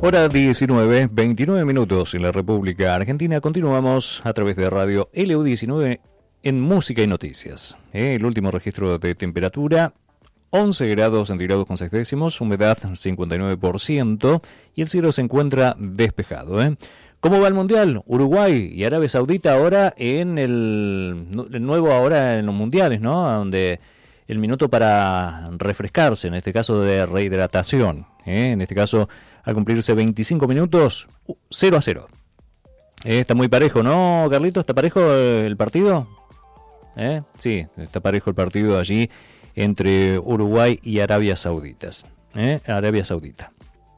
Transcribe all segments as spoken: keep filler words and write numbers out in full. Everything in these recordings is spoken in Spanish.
Hora diecinueve, veintinueve minutos en la República Argentina. Continuamos a través de Radio L U diecinueve en Música y Noticias. Eh, el último registro de temperatura, once grados centígrados con seis décimos, humedad cincuenta y nueve por ciento y el cielo se encuentra despejado. ¿eh? ¿Cómo va el Mundial? Uruguay y Arabia Saudita ahora en el, el nuevo ahora en los mundiales, ¿no? Donde el minuto para refrescarse, en este caso de rehidratación. ¿eh? En este caso, al cumplirse veinticinco minutos, cero a cero. Eh, está muy parejo, ¿no, Carlito? ¿Está parejo el partido? ¿Eh? Sí, está parejo el partido allí entre Uruguay y Arabia Saudita. ¿eh? Arabia Saudita.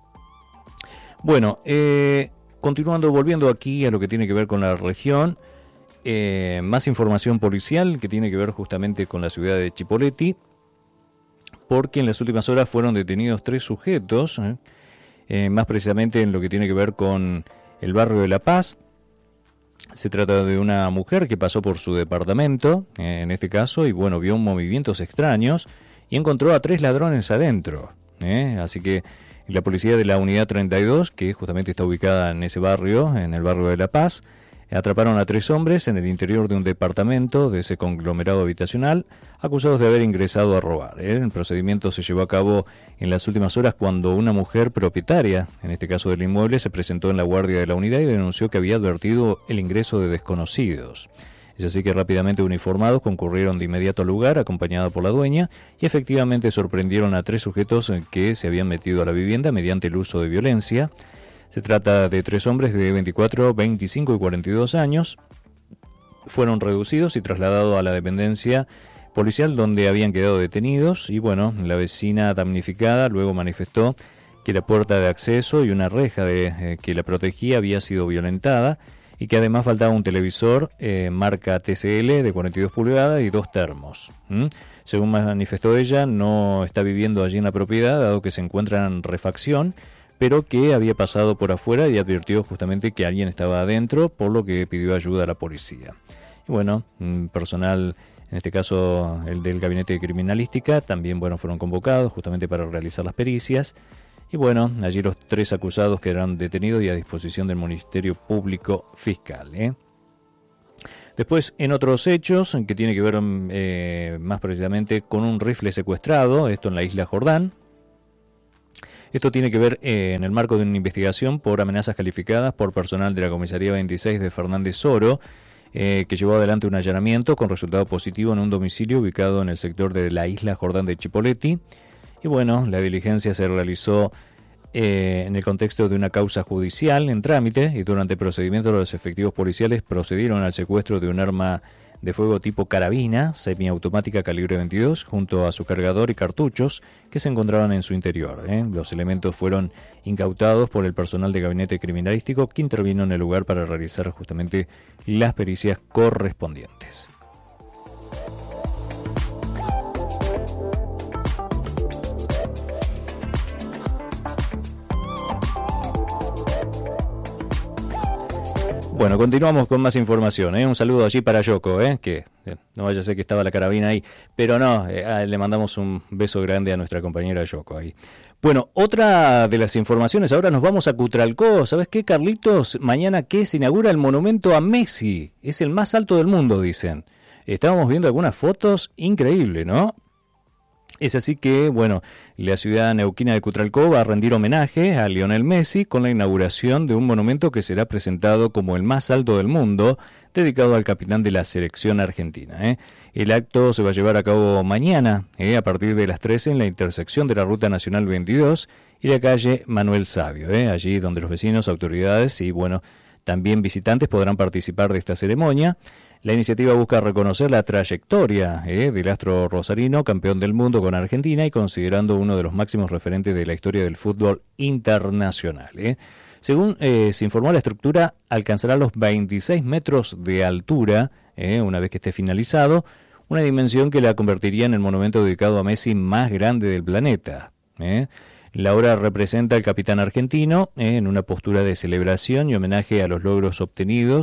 Bueno, eh, continuando, volviendo aquí a lo que tiene que ver con la región, eh, más información policial que tiene que ver justamente con la ciudad de Chipoleti, porque en las últimas horas fueron detenidos tres sujetos, ¿eh? Eh, más precisamente en lo que tiene que ver con el barrio de La Paz. Se trata de una mujer que pasó por su departamento, eh, en este caso, y bueno, vio movimientos extraños y encontró a tres ladrones adentro. ¿eh? Así que la policía de la Unidad treinta y dos, que justamente está ubicada en ese barrio, en el barrio de La Paz, atraparon a tres hombres en el interior de un departamento de ese conglomerado habitacional, acusados de haber ingresado a robar. ¿eh? El procedimiento se llevó a cabo en las últimas horas cuando una mujer propietaria, en este caso del inmueble, se presentó en la guardia de la unidad y denunció que había advertido el ingreso de desconocidos. Es así que rápidamente uniformados concurrieron de inmediato al lugar, acompañada por la dueña, y efectivamente sorprendieron a tres sujetos que se habían metido a la vivienda mediante el uso de violencia. Se trata de tres hombres de veinticuatro, veinticinco y cuarenta y dos años. Fueron reducidos y trasladados a la dependencia policial donde habían quedado detenidos. Y bueno, la vecina damnificada luego manifestó que la puerta de acceso y una reja de, eh, que la protegía había sido violentada y que además faltaba un televisor eh, marca T C L de cuarenta y dos pulgadas y dos termos. ¿Mm? Según manifestó ella, no está viviendo allí en la propiedad dado que se encuentra en refacción, pero que había pasado por afuera y advirtió justamente que alguien estaba adentro, por lo que pidió ayuda a la policía. Y bueno, personal, en este caso el del Gabinete de Criminalística, también bueno, fueron convocados justamente para realizar las pericias. Y bueno, allí los tres acusados quedaron detenidos y a disposición del Ministerio Público Fiscal. ¿eh? Después, en otros hechos, que tiene que ver eh, más precisamente con un rifle secuestrado, esto en la isla Jordán. Esto tiene que ver eh, en el marco de una investigación por amenazas calificadas por personal de la Comisaría veintiséis de Fernández Soro, eh, que llevó adelante un allanamiento con resultado positivo en un domicilio ubicado en el sector de la isla Jordán de Chipoleti. Y bueno, la diligencia se realizó eh, en el contexto de una causa judicial en trámite y durante el procedimiento los efectivos policiales procedieron al secuestro de un arma de fuego tipo carabina semiautomática calibre veintidós junto a su cargador y cartuchos que se encontraban en su interior. ¿eh? Los elementos fueron incautados por el personal de gabinete criminalístico que intervino en el lugar para realizar justamente las pericias correspondientes. Bueno, continuamos con más información. ¿eh? Un saludo allí para Yoko, ¿eh? que eh, no vaya a ser que estaba la carabina ahí, pero no, eh, le mandamos un beso grande a nuestra compañera Yoko ahí. Bueno, otra de las informaciones, ahora nos vamos a Cutralcó. ¿Sabes qué, Carlitos? Mañana que se inaugura el monumento a Messi. Es el más alto del mundo, dicen. Estábamos viendo algunas fotos, increíble, ¿no? Es así que, bueno, la ciudad neuquina de Cutralcó va a rendir homenaje a Lionel Messi con la inauguración de un monumento que será presentado como el más alto del mundo, dedicado al capitán de la selección argentina. ¿eh? El acto se va a llevar a cabo mañana, ¿eh? a partir de las trece, en la intersección de la Ruta Nacional veintidós y la calle Manuel Sabio, ¿eh? allí donde los vecinos, autoridades y, bueno, también visitantes podrán participar de esta ceremonia. La iniciativa busca reconocer la trayectoria eh, del astro rosarino, campeón del mundo con Argentina y considerando uno de los máximos referentes de la historia del fútbol internacional. Eh. Según eh, se informó, la estructura alcanzará los veintiséis metros de altura eh, una vez que esté finalizado, una dimensión que la convertiría en el monumento dedicado a Messi más grande del planeta. Eh. La obra representa al capitán argentino eh, en una postura de celebración y homenaje a los logros obtenidos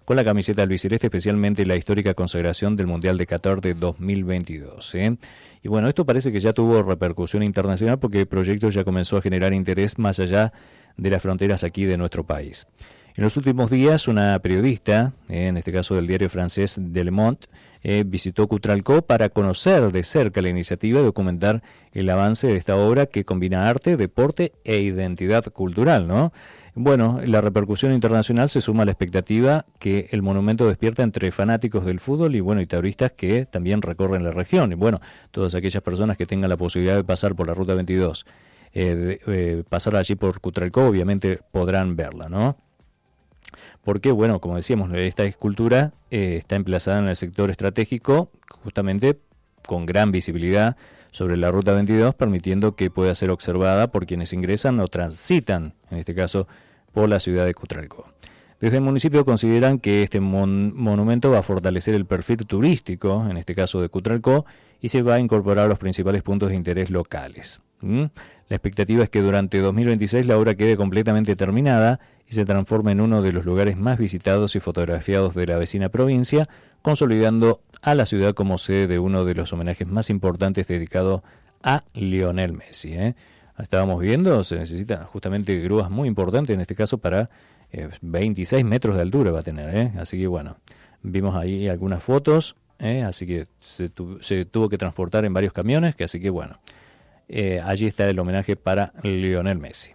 con la camiseta albiceleste, especialmente la histórica consagración del Mundial de Qatar de dos mil veintidós. ¿eh? Y bueno, esto parece que ya tuvo repercusión internacional porque el proyecto ya comenzó a generar interés más allá de las fronteras aquí de nuestro país. En los últimos días, una periodista, eh, en este caso del diario francés Le Monde, eh, visitó Cutralcó para conocer de cerca la iniciativa y documentar el avance de esta obra que combina arte, deporte e identidad cultural, ¿no? Bueno, la repercusión internacional se suma a la expectativa que el monumento despierta entre fanáticos del fútbol y bueno y turistas que también recorren la región. Y bueno, todas aquellas personas que tengan la posibilidad de pasar por la Ruta veintidós, eh, de, eh, pasar allí por Cutralcó, obviamente podrán verla, ¿no? Porque, bueno, como decíamos, esta escultura eh, está emplazada en el sector estratégico, justamente con gran visibilidad sobre la Ruta veintidós, permitiendo que pueda ser observada por quienes ingresan o transitan, en este caso, por la ciudad de Cutralcó. Desde el municipio consideran que este mon- monumento va a fortalecer el perfil turístico, en este caso de Cutralcó, y se va a incorporar a los principales puntos de interés locales. ¿Mm? La expectativa es que durante dos mil veintiséis la obra quede completamente terminada y se transforme en uno de los lugares más visitados y fotografiados de la vecina provincia, consolidando a la ciudad como sede de uno de los homenajes más importantes dedicado a Lionel Messi. ¿eh? Estábamos viendo, se necesitan justamente grúas muy importantes, en este caso para eh, veintiséis metros de altura va a tener, ¿eh? así que bueno, vimos ahí algunas fotos, ¿eh? así que se, tu, se tuvo que transportar en varios camiones, que así que bueno, eh, allí está el homenaje para Lionel Messi.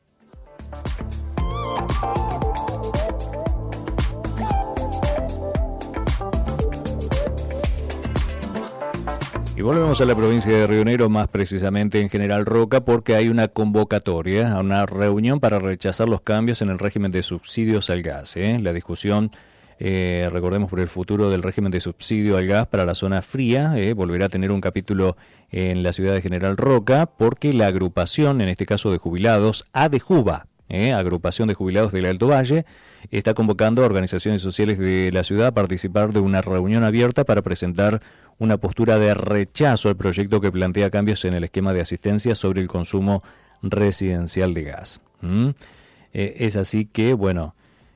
Y volvemos a la provincia de Río Negro, más precisamente en General Roca, porque hay una convocatoria a una reunión para rechazar los cambios en el régimen de subsidios al gas. ¿eh? La discusión, eh, recordemos, por el futuro del régimen de subsidio al gas para la zona fría, eh, volverá a tener un capítulo en la ciudad de General Roca, porque la agrupación, en este caso de jubilados, ADEJUBA, eh, agrupación de jubilados del Alto Valle, está convocando a organizaciones sociales de la ciudad a participar de una reunión abierta para presentar una postura de rechazo al proyecto que plantea cambios en el esquema de asistencia sobre el consumo residencial de gas. ¿Mm? Eh, es así que, bueno,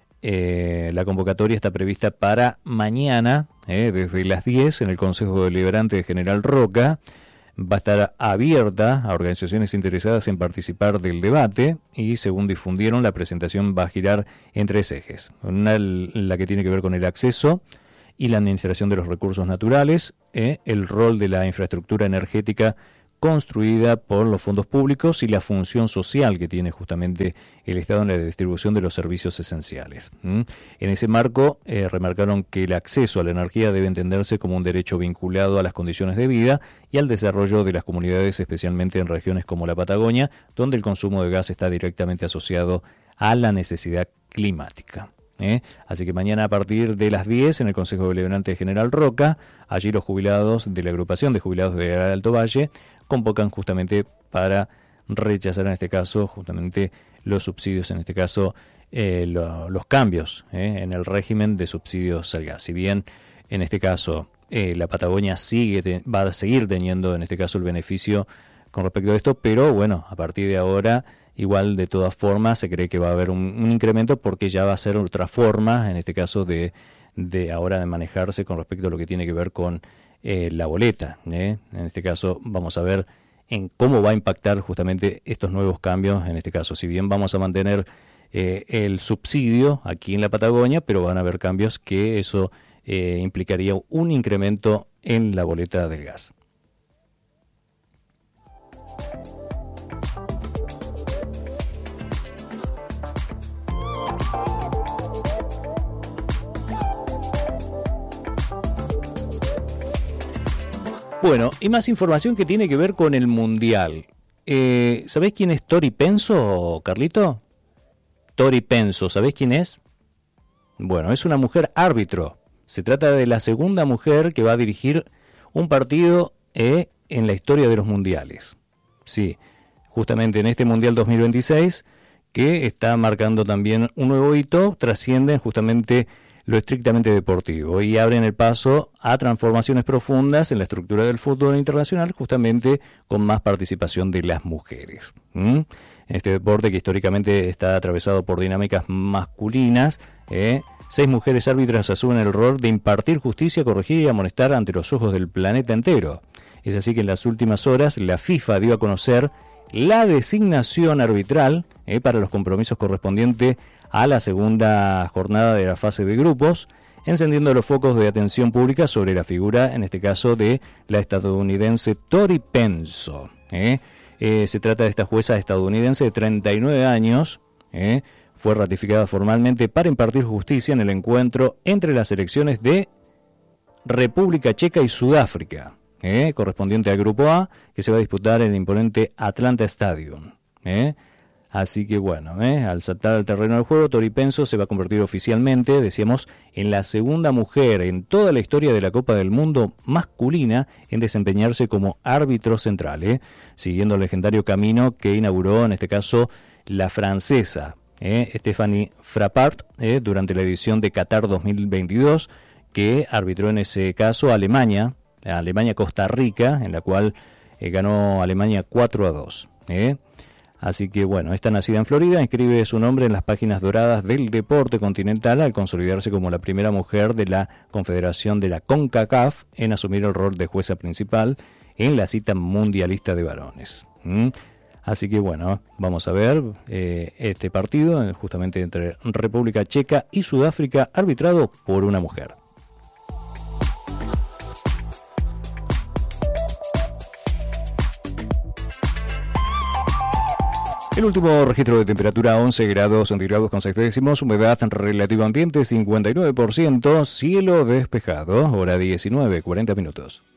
eh, la convocatoria está prevista para mañana, eh, desde las diez, en el Consejo Deliberante de General Roca. Va a estar abierta a organizaciones interesadas en participar del debate y, según difundieron, la presentación va a girar en tres ejes. Una, la que tiene que ver con el acceso y la administración de los recursos naturales, eh, el rol de la infraestructura energética construida por los fondos públicos y la función social que tiene justamente el Estado en la distribución de los servicios esenciales. ¿Mm? En ese marco, eh, remarcaron que el acceso a la energía debe entenderse como un derecho vinculado a las condiciones de vida y al desarrollo de las comunidades, especialmente en regiones como la Patagonia, donde el consumo de gas está directamente asociado a la necesidad climática. ¿Eh? Así que mañana a partir de las diez en el Consejo Deliberante de General Roca, allí los jubilados de la agrupación de jubilados de Alto Valle convocan justamente para rechazar en este caso justamente los subsidios, en este caso eh, lo, los cambios eh, en el régimen de subsidios al gas. Si bien en este caso eh, la Patagonia sigue te, va a seguir teniendo en este caso el beneficio con respecto a esto, pero bueno, a partir de ahora igual, de todas formas, se cree que va a haber un, un incremento porque ya va a ser otra forma, en este caso, de, de ahora de manejarse con respecto a lo que tiene que ver con eh, la boleta. ¿eh? En este caso, vamos a ver en cómo va a impactar justamente estos nuevos cambios. En este caso, si bien vamos a mantener eh, el subsidio aquí en la Patagonia, pero van a haber cambios que eso eh, implicaría un incremento en la boleta del gas. Bueno, y más información que tiene que ver con el Mundial. Eh, ¿Sabés quién es Tori Penso, Carlito? Tori Penso, ¿sabés quién es? Bueno, es una mujer árbitro. Se trata de la segunda mujer que va a dirigir un partido eh, en la historia de los mundiales. Sí, justamente en este Mundial dos mil veintiséis, que está marcando también un nuevo hito, trascienden justamente lo estrictamente deportivo y abren el paso a transformaciones profundas en la estructura del fútbol internacional, justamente con más participación de las mujeres. ¿Mm? Este deporte que históricamente está atravesado por dinámicas masculinas, ¿eh? Seis mujeres árbitras asumen el rol de impartir justicia, corregir y amonestar ante los ojos del planeta entero. Es así que en las últimas horas la FIFA dio a conocer la designación arbitral eh, para los compromisos correspondientes a la segunda jornada de la fase de grupos, encendiendo los focos de atención pública sobre la figura, en este caso, de la estadounidense Tori Penso. Eh. Eh, se trata de esta jueza estadounidense de treinta y nueve años, eh, fue ratificada formalmente para impartir justicia en el encuentro entre las selecciones de República Checa y Sudáfrica, eh, correspondiente al Grupo A, que se va a disputar en el imponente Atlanta Stadium. Eh. Así que bueno, eh, al saltar al terreno del juego, Tori Penso se va a convertir oficialmente, decíamos, en la segunda mujer en toda la historia de la Copa del Mundo masculina en desempeñarse como árbitro central, eh, siguiendo el legendario camino que inauguró, en este caso, la francesa eh, Stephanie Frappart eh, durante la edición de Qatar dos mil veintidós, que arbitró en ese caso a Alemania, a Alemania-Costa Rica, en la cual eh, ganó Alemania cuatro a dos. Eh. Así que bueno, esta nacida en Florida inscribe su nombre en las páginas doradas del deporte continental al consolidarse como la primera mujer de la Confederación de la CONCACAF en asumir el rol de jueza principal en la cita mundialista de varones. ¿Mm? Así que bueno, vamos a ver eh, este partido justamente entre República Checa y Sudáfrica, arbitrado por una mujer. El último registro de temperatura once grados centígrados con seis décimos, humedad relativa ambiente cincuenta y nueve por ciento, cielo despejado, hora diecinueve, cuarenta minutos.